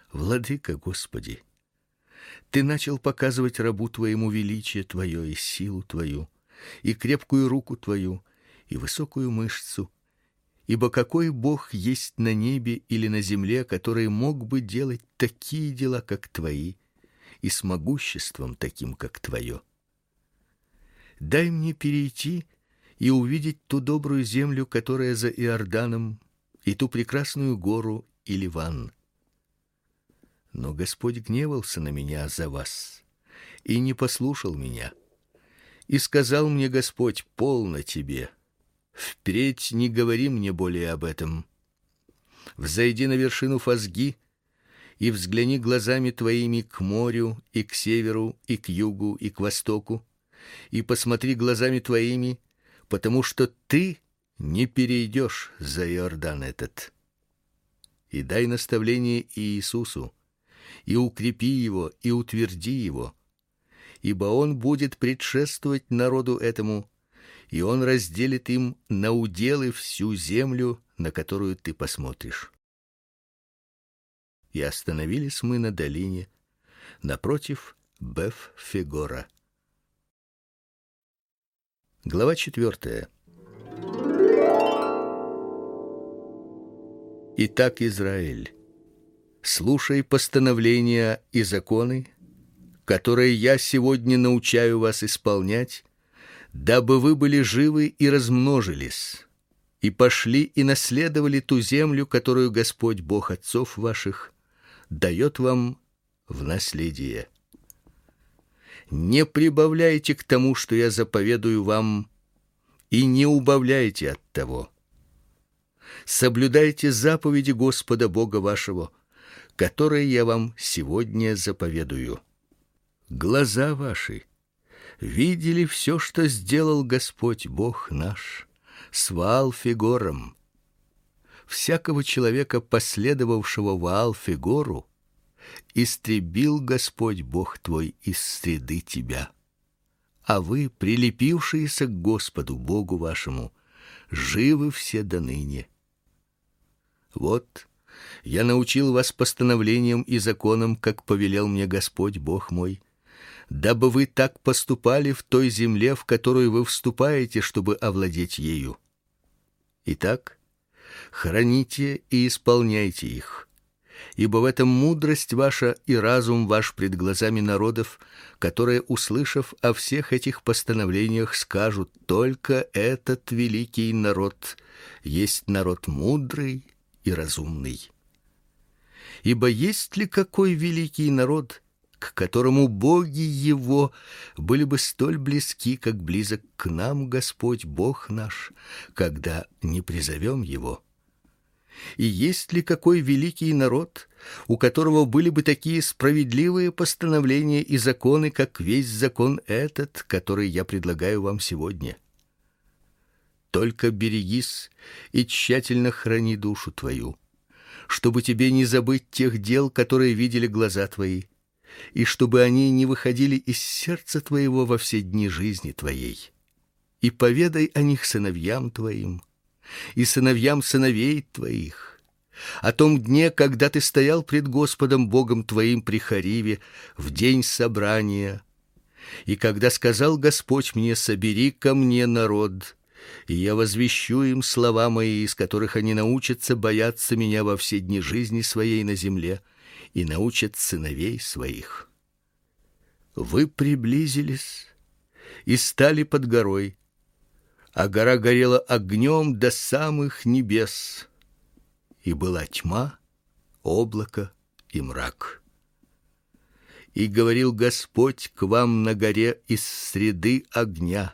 Владыка Господи, Ты начал показывать рабу Твоему величие Твое и силу Твою, и крепкую руку Твою, и высокую мышцу. Ибо какой Бог есть на небе или на земле, который мог бы делать такие дела, как Твои, и с могуществом таким, как Твое? Дай мне перейти и увидеть ту добрую землю, которая за Иорданом, и ту прекрасную гору и Ливан. Но Господь гневался на меня за вас и не послушал меня. И сказал мне Господь: полно тебе, впредь не говори мне более об этом. Взойди на вершину Фазги и взгляни глазами твоими к морю и к северу и к югу и к востоку, и посмотри глазами твоими, потому что ты не перейдешь за Иордан этот. И дай наставление Иисусу, и укрепи его, и утверди его, ибо он будет предшествовать народу этому, и он разделит им на уделы всю землю, на которую ты посмотришь. И остановились мы на долине напротив Беф-Фегора. Глава 4. Итак, Израиль, слушай постановления и законы, которые я сегодня научаю вас исполнять, дабы вы были живы и размножились, и пошли и наследовали ту землю, которую Господь Бог отцов ваших дает вам в наследие. Не прибавляйте к тому, что я заповедую вам, и не убавляйте от того. Соблюдайте заповеди Господа Бога вашего, которые я вам сегодня заповедую. Глаза ваши видели все, что сделал Господь Бог наш с Ваал-Фегором. Всякого человека, последовавшего Ваал-Фегору, истребил Господь Бог твой из среды тебя. А вы, прилепившиеся к Господу Богу вашему, живы все доныне. Вот я научил вас постановлениям и законам, как повелел мне Господь Бог мой, дабы вы так поступали в той земле, в которую вы вступаете, чтобы овладеть ею. Итак, храните и исполняйте их, ибо в этом мудрость ваша и разум ваш пред глазами народов, которые, услышав о всех этих постановлениях, скажут: только этот великий народ есть народ мудрый и разумный. Ибо есть ли какой великий народ, к которому боги его были бы столь близки, как близок к нам Господь Бог наш, когда не призовем его? И есть ли какой великий народ, у которого были бы такие справедливые постановления и законы, как весь закон этот, который я предлагаю вам сегодня? Только берегись и тщательно храни душу твою, чтобы тебе не забыть тех дел, которые видели глаза твои, и чтобы они не выходили из сердца твоего во все дни жизни твоей. И поведай о них сыновьям твоим и сыновьям сыновей твоих, о том дне, когда ты стоял пред Господом Богом твоим при Хориве в день собрания, и когда сказал Господь мне: собери ко мне народ, и я возвещу им слова мои, из которых они научатся бояться меня во все дни жизни своей на земле, и научат сыновей своих. Вы приблизились и стали под горой, а гора горела огнем до самых небес, и была тьма, облако и мрак. И говорил Господь к вам на горе из среды огня.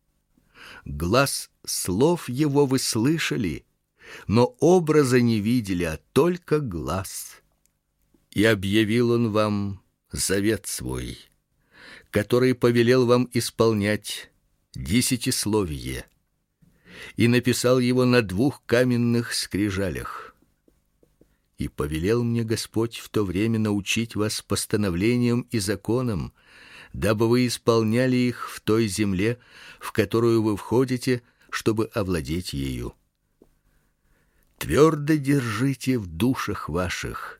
Глас слов его вы слышали, но образа не видели, а только глас. И объявил он вам завет свой, который повелел вам исполнять, десятисловие, и написал его на 2 каменных скрижалях. И повелел мне Господь в то время научить вас постановлениям и законам, дабы вы исполняли их в той земле, в которую вы входите, чтобы овладеть ею. Твердо держите в душах ваших